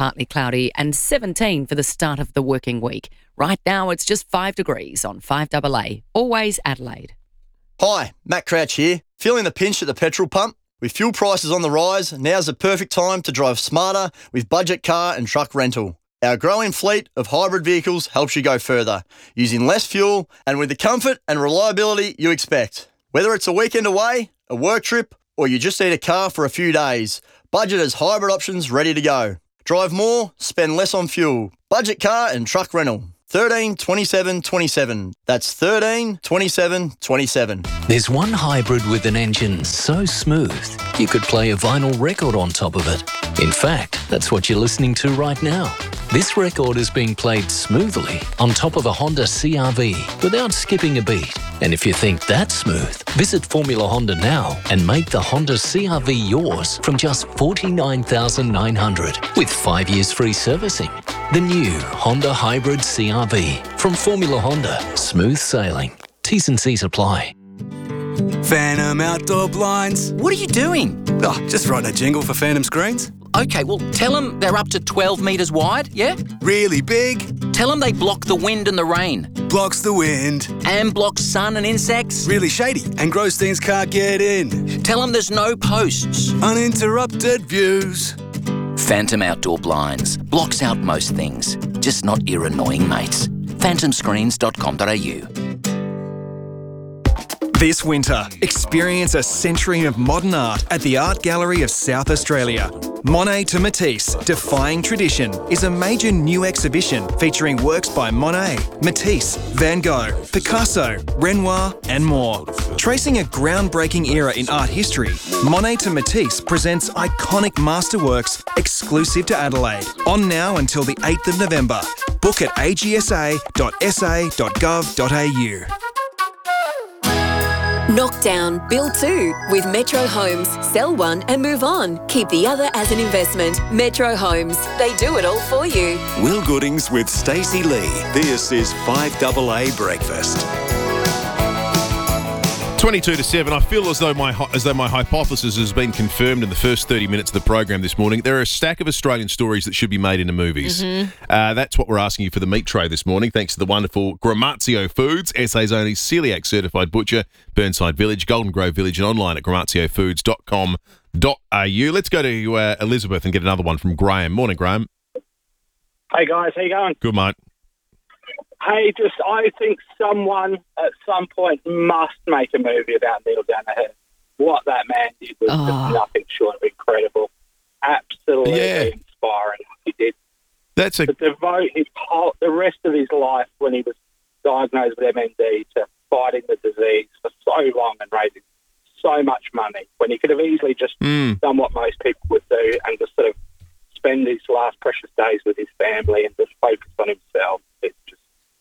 partly cloudy, and 17 for the start of the working week. Right now, it's just 5 degrees on 5AA. Always Adelaide. Hi, Matt Crouch here. Feeling the pinch at the petrol pump? With fuel prices on the rise, now's the perfect time to drive smarter with budget car and truck rental. Our growing fleet of hybrid vehicles helps you go further, using less fuel and with the comfort and reliability you expect. Whether it's a weekend away, a work trip, or you just need a car for a few days, Budget has hybrid options ready to go. Drive more, spend less on fuel. Budget car and truck rental. 13 27 27. That's 13 27 27. There's one hybrid with an engine so smooth you could play a vinyl record on top of it. In fact, that's what you're listening to right now. This record is being played smoothly on top of a Honda CR-V without skipping a beat. And if you think that's smooth, visit Formula Honda now and make the Honda CR-V yours from just $49,900 with 5 years free servicing. The new Honda Hybrid CR-V from Formula Honda. Smooth sailing. T's and C's apply. Phantom Outdoor Blinds. What are you doing? Oh, just writing a jingle for Phantom Screens. Okay, well, tell them they're up to 12 metres wide, yeah? Really big? Tell them they block the wind and the rain. Blocks the wind. And blocks sun and insects. Really shady, and gross things can't get in. Tell them there's no posts. Uninterrupted views. Phantom Outdoor Blinds. Blocks out most things, just not your annoying mates. phantomscreens.com.au. This winter, experience a century of modern art at the Art Gallery of South Australia. Monet to Matisse, Defying Tradition is a major new exhibition featuring works by Monet, Matisse, Van Gogh, Picasso, Renoir and more. Tracing a groundbreaking era in art history, Monet to Matisse presents iconic masterworks exclusive to Adelaide. On now until the 8th of November. Book at agsa.sa.gov.au. Knock down, build two with Metro Homes. Sell one and move on. Keep the other as an investment. Metro Homes. They do it all for you. Will Goodings with Stacey Lee. This is 5AA Breakfast. 22 to 7. I feel as though my hypothesis has been confirmed in the first 30 minutes of the program this morning. There are a stack of Australian stories that should be made into movies. That's what we're asking you for the meat tray this morning, thanks to the wonderful Gramazio Foods, SA's only celiac certified butcher, Burnside Village, Golden Grove Village, and online at gramaziofoods.com.au. Let's go to Elizabeth and get another one from Graham. Morning, Graham. Hey guys, how you going? Good, mate. Hey, I think someone at some point must make a movie about Neil Danaher. What that man did was just nothing short of incredible. Absolutely inspiring what he did. To devote the rest of his life when he was diagnosed with MND to fighting the disease for so long and raising so much money when he could have easily just done what most people would do and just sort of spend his last precious days with his family and just focus on himself. It's just,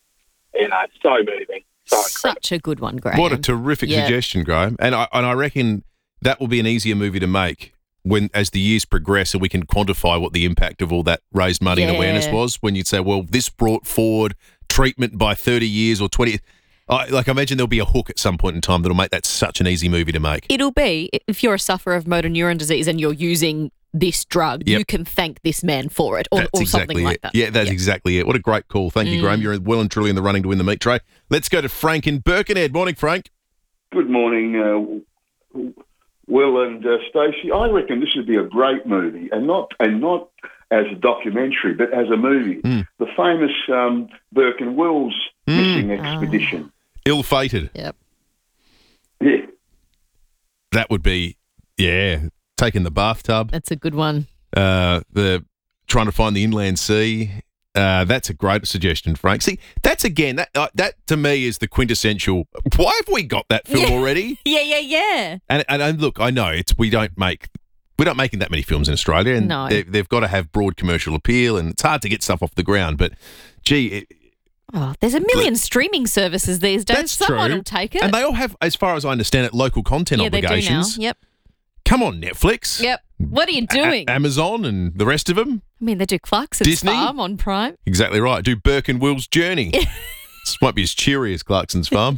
so moving. Such a good one, Graham. What a terrific suggestion, Graham. And I reckon that will be an easier movie to make as the years progress and we can quantify what the impact of all that raised money and awareness was. When you'd say, well, this brought forward treatment by 30 years or 20. I imagine there'll be a hook at some point in time that'll make that such an easy movie to make. It'll be, if you're a sufferer of motor neuron disease and you're using this drug, you can thank this man for it or something like that. Yeah, that's exactly it. What a great call. Thank you, Graham. You're well and truly in the running to win the meat tray. Let's go to Frank in Birkenhead. Morning, Frank. Good morning, Will and Stacey. I reckon this would be a great movie, and not as a documentary, but as a movie. The famous Burke and Wills missing expedition. Ill-fated. Yep. Yeah. That would be, taking the bathtub. That's a good one. The trying to find the inland sea. That's a great suggestion, Frank. See, that's again, that to me is the quintessential. Why have we got that film already? Yeah. And look, I know we're not making that many films in Australia, and they've got to have broad commercial appeal, and it's hard to get stuff off the ground. But gee, there's a million streaming services these days. That's Someone true. will take it, and they all have, as far as I understand it, local content obligations. They do now. Yep. Come on, Netflix. Yep. What are you doing? Amazon and the rest of them. I mean, they do Clarkson's Disney? Farm on Prime. Exactly right. Do Burke and Will's Journey. This might be as cheery as Clarkson's Farm.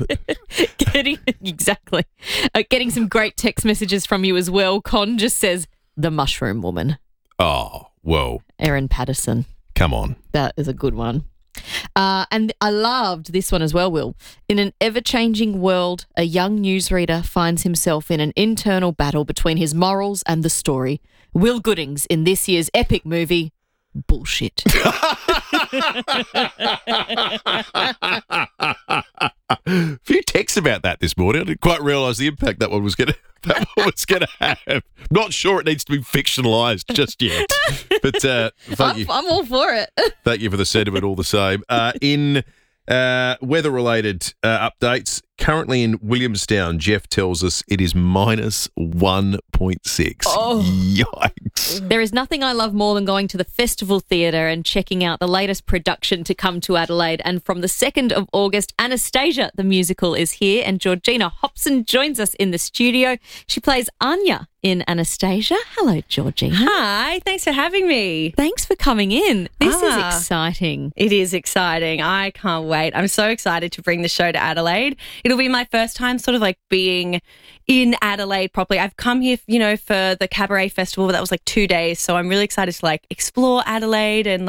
Getting some great text messages from you as well. Con just says, The Mushroom Woman. Oh, Whoa. Erin Patterson. Come on. That is a good one. And I loved this one as well, Will. In an ever-changing world, a young newsreader finds himself in an internal battle between his morals and the story. Will Goodings in this year's epic movie, Bullshit. A few texts about that this morning. I didn't quite realise the impact that one was going to have. Not sure it needs to be fictionalised just yet. But thank you. I'm all for it. Thank you for the sentiment all the same. In weather-related updates, currently in Williamstown, Jeff tells us it is minus 1.6. Oh. Yikes. There is nothing I love more than going to the Festival Theatre and checking out the latest production to come to Adelaide. And from the 2nd of August, Anastasia, the musical, is here, and Georgina Hobson joins us in the studio. She plays Anya in Anastasia. Hello, Georgina. Hi, thanks for having me. Thanks for coming in. This is exciting. It is exciting. I can't wait. I'm so excited to bring the show to Adelaide. It'll be my first time sort of like being in Adelaide properly. I've come here, for the Cabaret Festival, but that was like 2 days. So I'm really excited to like explore Adelaide and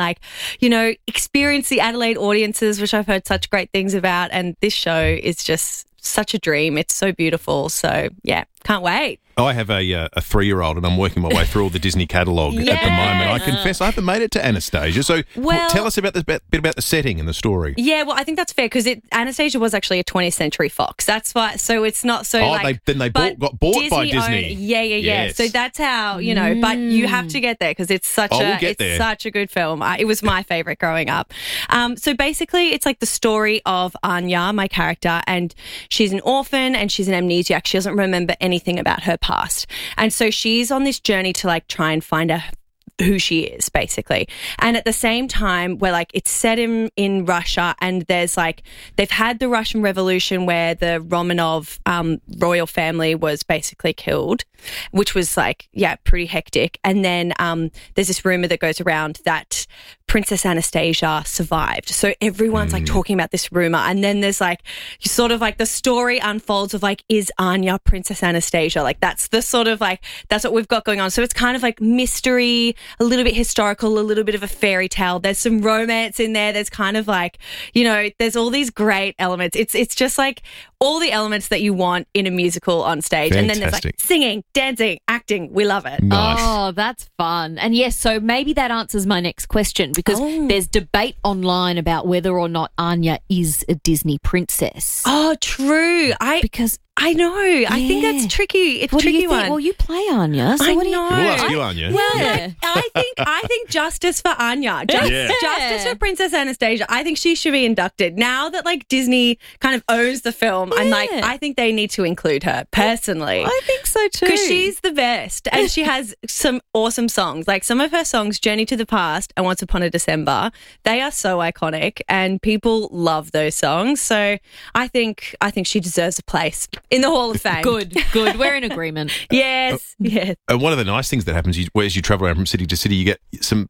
experience the Adelaide audiences, which I've heard such great things about. And this show is just such a dream. It's so beautiful. So yeah, can't wait. I have a 3-year-old and I'm working my way through all the Disney catalogue at the moment. I confess I haven't made it to Anastasia. So tell us about bit about the setting and the story. Yeah, well, I think that's fair because Anastasia was actually a 20th Century Fox. That's why. So it's not so they got bought by Disney. Yeah. Yes. So that's how, but you have to get there because it's such a good film. It was my favourite growing up. So basically it's like the story of Anya, my character, and she's an orphan and she's an amnesiac. She doesn't remember anything about her past. And so she's on this journey to like try and find out who she is, basically. And at the same time, it's set in Russia, and there's they've had the Russian Revolution where the Romanov royal family was basically killed, which was pretty hectic. And then there's this rumor that goes around that Princess Anastasia survived. So everyone's talking about this rumor. And then there's the story unfolds of is Anya Princess Anastasia? That's the sort of that's what we've got going on. So it's kind of mystery, a little bit historical, a little bit of a fairy tale. There's some romance in there. There's kind of there's all these great elements. It's just all the elements that you want in a musical on stage. Fantastic. And then there's singing, dancing, acting. We love it. Nice. Oh, that's fun. And yes, so maybe that answers my next question because there's debate online about whether or not Anya is a Disney princess. Oh, true. I know. Yeah. I think that's tricky. It's a tricky one. Well, you play Anya. So I what do know. We'll ask you, Anya. Well, I think justice for Anya. Justice for Princess Anastasia. I think she should be inducted. Now that Disney kind of owns the film, I think they need to include her personally. I think so too. Because she's the best. And she has some awesome songs. Some of her songs, Journey to the Past and Once Upon a December, they are so iconic and people love those songs. So I think she deserves a place in the Hall of Fame. Good. We're in agreement. Yes. And one of the nice things that happens is as you travel around from city to city, you get some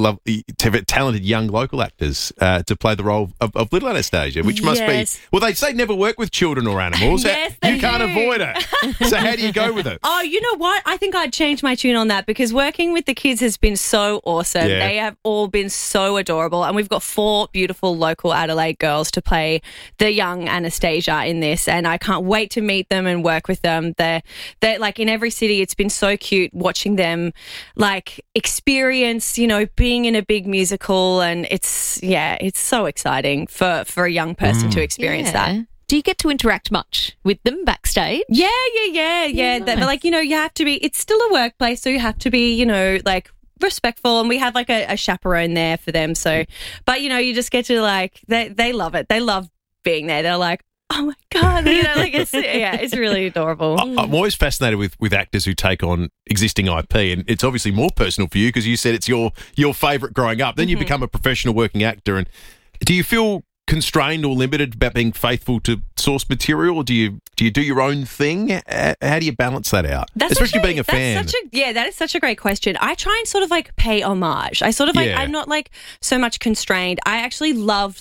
talented young local actors to play the role of little Anastasia, which must be, well, they say never work with children or animals. Yes, you can't avoid it. So how do you go with it? Oh, you know what? I think I'd change my tune on that because working with the kids has been so awesome. Yeah. They have all been so adorable. And we've got 4 beautiful local Adelaide girls to play the young Anastasia in this. And I can't wait to meet them and work with them. They're in every city. It's been so cute watching them experience, being in a big musical. And it's so exciting for a young person to experience that. Do you get to interact much with them backstage? Yeah. Nice. You have to be, it's still a workplace, so you have to be, respectful, and we have a chaperone there for them. So, but you just get to they love it. They love being there. They're like, oh my God, it's really adorable. I'm always fascinated with actors who take on existing IP, and it's obviously more personal for you because you said it's your favourite growing up. Then you become a professional working actor, and do you feel constrained or limited about being faithful to source material? Or do you do your own thing? How do you balance that out? Especially being a fan. That is such a great question. I try and sort of like pay homage. I sort of like, I'm not like so much constrained. I actually loved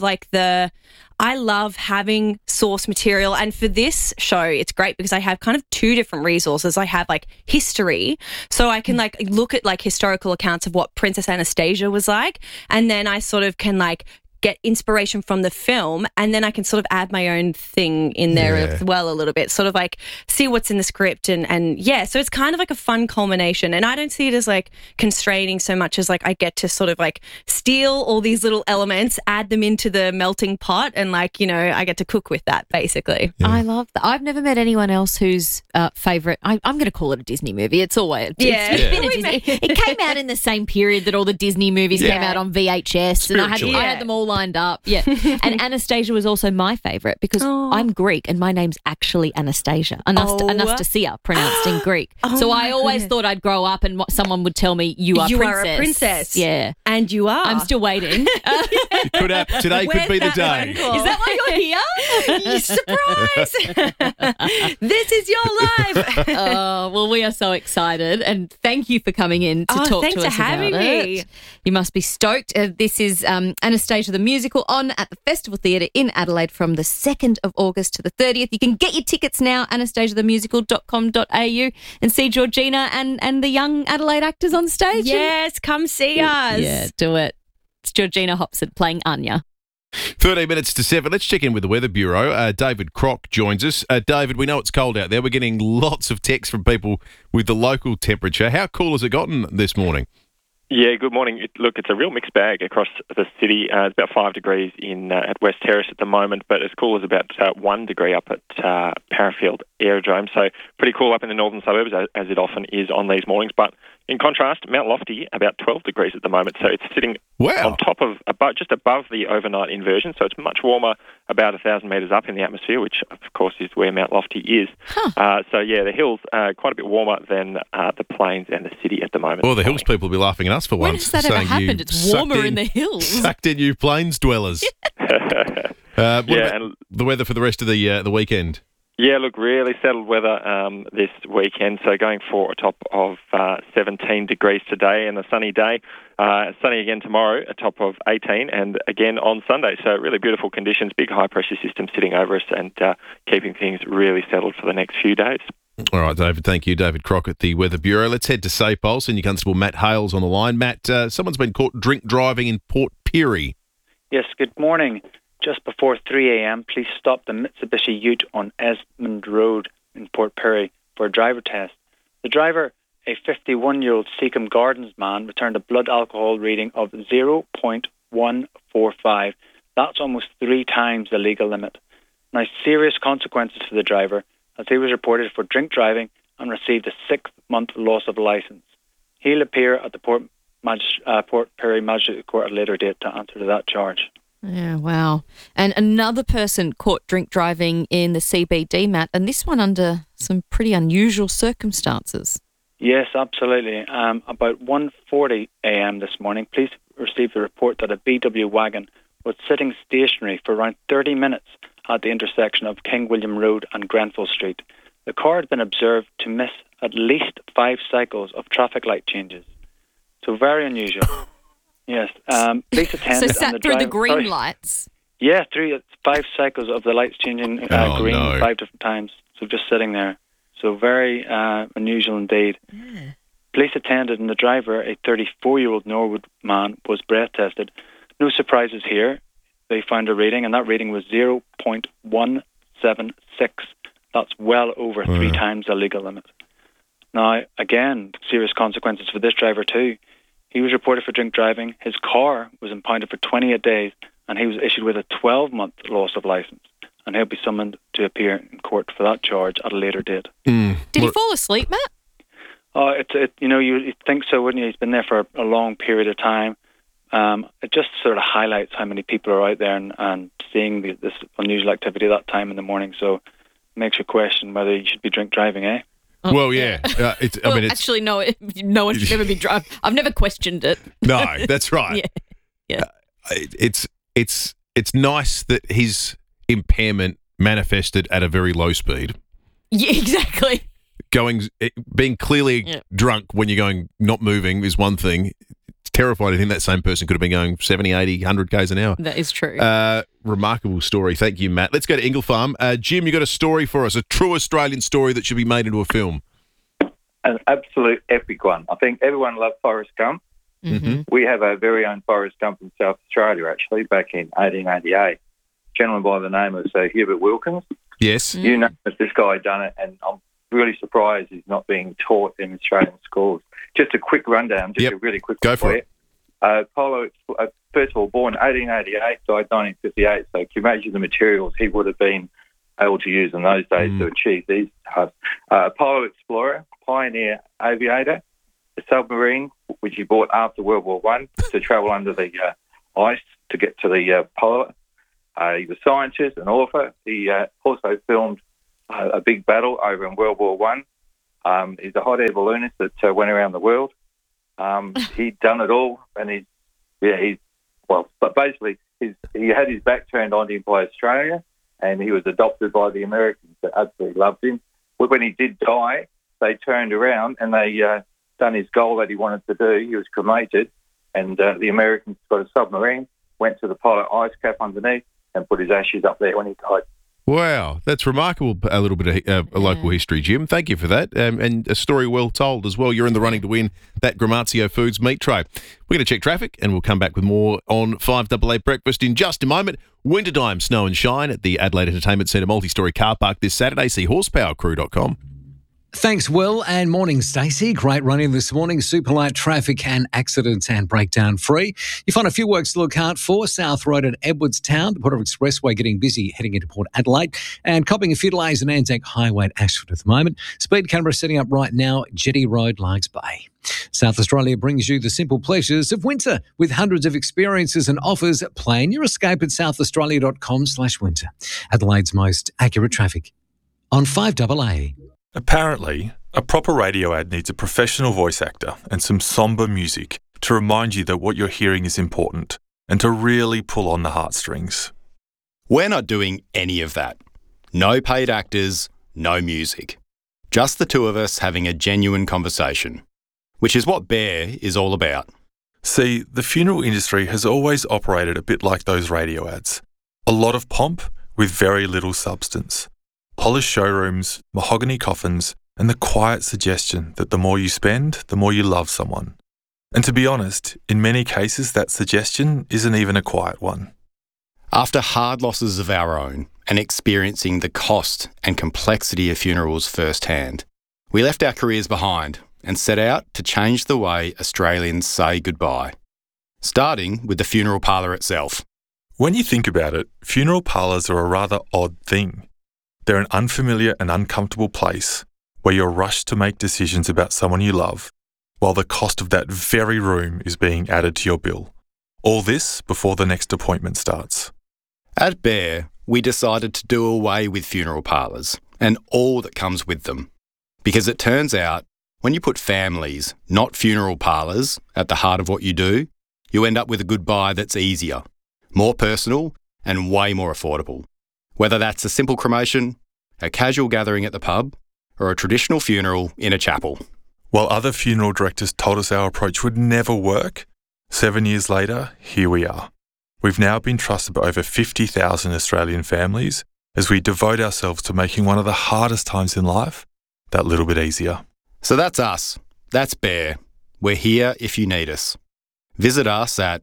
I love having source material. And for this show, it's great because I have kind of two different resources. I have like history, so I can like look at like historical accounts of what Princess Anastasia was like. And then I sort of can like get inspiration from the film, and then I can sort of add my own thing in there as well a little bit, sort of like see what's in the script and so it's kind of like a fun culmination, and I don't see it as like constraining so much as like I get to sort of like steal all these little elements, add them into the melting pot, and like, you know, I get to cook with that basically. I love that. I've never met anyone else whose favourite, I'm going to call it a Disney movie. It's always, it's been a Disney. It came out in the same period that all the Disney movies came out on VHS, and I had them all lined up. Yeah. And Anastasia was also my favourite because I'm Greek and my name's actually Anastasia. Anastasia, pronounced in Greek. So I always thought I'd grow up and someone would tell me, you are a princess. Yeah. And you are. I'm still waiting. Today could be the day. Is that why you're here? Surprise! This is your life. Well, we are so excited, and thank you for coming in to talk to us for having about me. it. You must be stoked. This is Anastasia the Musical on at the Festival Theatre in Adelaide from the 2nd of August to the 30th. You can get your tickets now, anastasiathemusical.com.au, and see Georgina and the young Adelaide actors on stage. Yes, come see us. Yeah, do it. It's Georgina Hopson playing Anya. 13 minutes to 7. Let's check in with the Weather Bureau. David Crock joins us. David, we know it's cold out there. We're getting lots of texts from people with the local temperature. How cool has it gotten this morning? Yeah, good morning. It's a real mixed bag across the city. It's about 5 degrees at West Terrace at the moment, but as cool as about 1 degree up at Parafield Aerodrome. So pretty cool up in the northern suburbs, as it often is on these mornings. But in contrast, Mount Lofty, about 12 degrees at the moment. So it's sitting on top of, just above the overnight inversion. So it's much warmer, about 1,000 metres up in the atmosphere, which of course is where Mount Lofty is. The hills are quite a bit warmer than the plains and the city at the moment. Well, the hills people will be laughing at us for when once. When has that ever happened? It's warmer in the hills. Sucked in, you plains dwellers. What about the weather for the rest of the weekend? Yeah, look, really settled weather this weekend. So going for a top of 17 degrees today and a sunny day. Sunny again tomorrow, a top of 18, and again on Sunday. So really beautiful conditions, big high-pressure system sitting over us and keeping things really settled for the next few days. All right, David, thank you. David Crock at the Weather Bureau. Let's head to SAPOL. Senior Constable Matt Hales on the line. Matt, someone's been caught drink driving in Port Pirie. Yes, good morning. Just before 3 a.m, police stopped the Mitsubishi Ute on Esmond Road in Port Pirie for a driver test. The driver, a 51-year-old Seacombe Gardens man, returned a blood alcohol reading of 0.145. That's almost 3 times the legal limit. Now, serious consequences for the driver, as he was reported for drink driving and received a 6-month loss of licence. He'll appear at the Port Pirie Magistrate Court at a later date to answer to that charge. Yeah, wow. And another person caught drink driving in the CBD, Matt, and this one under some pretty unusual circumstances. Yes, absolutely. About 1:40 a.m. this morning, police received a report that a VW wagon was sitting stationary for around 30 minutes at the intersection of King William Road and Grenfell Street. The car had been observed to miss at least 5 cycles of traffic light changes. So very unusual. Yes. Police attended. So sat through the green lights? Yeah, 5 cycles of the lights changing green 5 different times. So just sitting there. So very unusual indeed. Yeah. Police attended and the driver, a 34-year-old Norwood man, was breath tested. No surprises here. They found a reading, and that reading was 0.176. That's well over 3 times the legal limit. Now, again, serious consequences for this driver too. He was reported for drink driving. His car was impounded for 28 days, and he was issued with a 12-month loss of licence. And he'll be summoned to appear in court for that charge at a later date. Did he fall asleep, Matt? Oh, you'd think so, wouldn't you? He's been there for a long period of time. It just sort of highlights how many people are out there and seeing this unusual activity at that time in the morning. So it makes you question whether you should be drink driving, eh? Well, yeah. Actually, no. No one should ever be driving. I've never questioned it. No, that's right. Yeah. It's it's nice that his impairment manifested at a very low speed. Yeah, exactly. Being clearly drunk when you're going not moving is one thing. It's terrifying to think that same person could have been going 70, 80, 100 k's an hour. That is true. Remarkable story. Thank you, Matt. Let's go to Ingle Farm. Jim, you got a story for us, a true Australian story that should be made into a film. An absolute epic one. I think everyone loves Forrest Gump. Mm-hmm. We have our very own Forrest Gump in South Australia, actually, back in 1888. A gentleman by the name of Sir Hubert Wilkins. Yes. You know that this guy done it, and I'm really surprised he's not being taught in Australian schools. Just a quick rundown, a really quick one. Go for it. Apollo, first of all, born 1888, died 1958, so can you imagine the materials he would have been able to use in those days to achieve these tasks. Apollo Explorer, pioneer aviator, a submarine, which he bought after World War I to travel under the ice to get to the polar. He was a scientist, an author. He also filmed a big battle over in World War I. He's a hot air balloonist that went around the world. He'd done it all, and but basically he had his back turned on him by Australia, and he was adopted by the Americans that absolutely loved him. But when he did die, they turned around and they done his goal that he wanted to do. He was cremated, and the Americans got a submarine, went to the polar ice cap underneath, and put his ashes up there when he died. Wow, that's remarkable. A little bit of local history, Jim. Thank you for that. And a story well told as well. You're in the running to win that Gramazio Foods meat tray. We're going to check traffic and we'll come back with more on 5AA Breakfast in just a moment. Wintertime, snow and shine at the Adelaide Entertainment Centre multi-storey car park this Saturday. See horsepowercrew.com. Thanks, Will, and morning, Stacey. Great running this morning. Super light traffic and accident and breakdown free. You find a few works to look out for. South Road at Edwardstown, the Port Expressway getting busy heading into Port Adelaide, and copping a few delays in Anzac Highway at Ashford at the moment. Speed camera setting up right now, Jetty Road, Largs Bay. South Australia brings you the simple pleasures of winter with hundreds of experiences and offers. Plan your escape at southaustralia.com/winter. Adelaide's most accurate traffic on 5AA. Apparently, a proper radio ad needs a professional voice actor and some somber music to remind you that what you're hearing is important and to really pull on the heartstrings. We're not doing any of that. No paid actors, no music. Just the two of us having a genuine conversation, which is what Bear is all about. See, the funeral industry has always operated a bit like those radio ads. A lot of pomp with very little substance. Polished showrooms, mahogany coffins, and the quiet suggestion that the more you spend, the more you love someone. And to be honest, in many cases that suggestion isn't even a quiet one. After hard losses of our own and experiencing the cost and complexity of funerals firsthand, we left our careers behind and set out to change the way Australians say goodbye, starting with the funeral parlour itself. When you think about it, funeral parlours are a rather odd thing. They're an unfamiliar and uncomfortable place where you're rushed to make decisions about someone you love, while the cost of that very room is being added to your bill. All this before the next appointment starts. At Bear, we decided to do away with funeral parlours and all that comes with them. Because it turns out, when you put families, not funeral parlours, at the heart of what you do, you end up with a goodbye that's easier, more personal, and way more affordable. Whether that's a simple cremation, a casual gathering at the pub, or a traditional funeral in a chapel. While other funeral directors told us our approach would never work, 7 years later, here we are. We've now been trusted by over 50,000 Australian families as we devote ourselves to making one of the hardest times in life that little bit easier. So that's us. That's Bear. We're here if you need us. Visit us at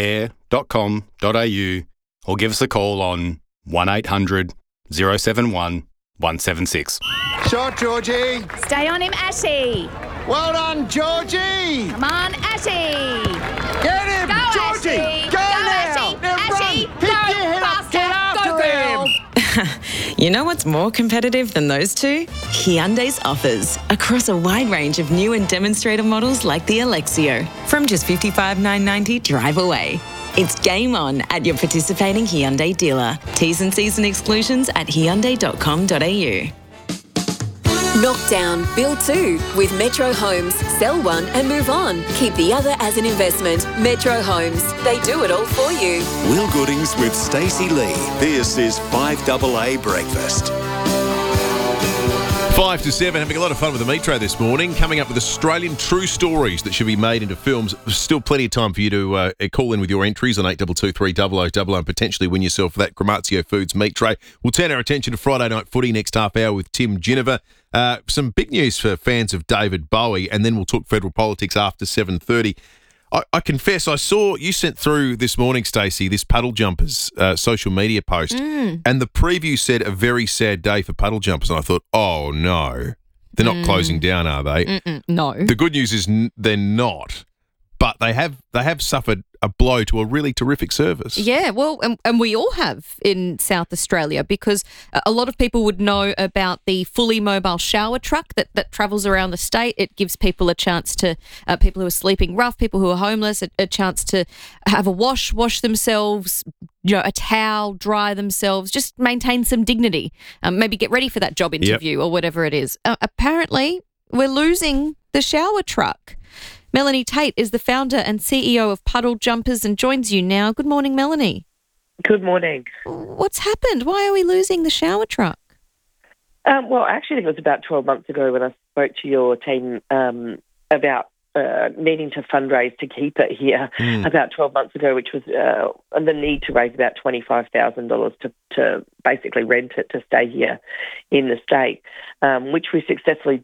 bear.com.au or give us a call on 1800 071 176. Shot, Georgie. Stay on him, Ashy. Well done, Georgie. Come on, Ashy. Get him, Go, Georgie. Ashy. Go now. Ashy. Now Ashy. run. Pick your head up. Get after him. You know what's more competitive than those two? Hyundai's offers across a wide range of new and demonstrator models like the Alexio. From just $55,990 drive away. It's game on at your participating Hyundai dealer. T's and C's and exclusions at hyundai.com.au. Knock down, build two with Metro Homes. Sell one and move on. Keep the other as an investment. Metro Homes. They do it all for you. Will Goodings with Stacey Lee. This is 5AA Breakfast. 5 to 7, having a lot of fun with the Metro this morning. Coming up with Australian true stories that should be made into films. There's still plenty of time for you to call in with your entries on 8223 0000 and potentially win yourself that Gramazio Foods meat tray. We'll turn our attention to Friday Night Footy next half hour with Tim Ginniver. Some big news for fans of David Bowie, and then we'll talk federal politics after 7:30. I confess, I saw you sent through this morning, Stacey, this Puddle Jumpers social media post, and the preview said a very sad day for puddle jumpers, and I thought, oh no, they're not closing down, are they? No. The good news is they're not, but they have suffered a blow to a really terrific service. Yeah, well, and we all have in South Australia, because a lot of people would know about the fully mobile shower truck that travels around the state. It gives people a chance to, people who are sleeping rough, people who are homeless, a chance to have a wash themselves, a towel, dry themselves, just maintain some dignity, maybe get ready for that job interview or whatever it is. Apparently, we're losing the shower truck. Melanie Tate is the founder and CEO of Puddle Jumpers and joins you now. Good morning, Melanie. Good morning. What's happened? Why are we losing the shower truck? Well, actually, I think it was about 12 months ago when I spoke to your team about needing to fundraise to keep it here about 12 months ago, which was the need to raise about $25,000 to basically rent it to stay here in the state, which we successfully